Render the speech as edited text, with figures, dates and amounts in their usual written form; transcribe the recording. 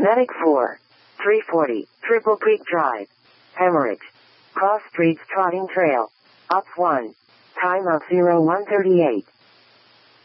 Medic 4. 340, Triple Creek Drive. Hemorrhage. Cross Streets Trotting Trail. Op 1. Time of 0138.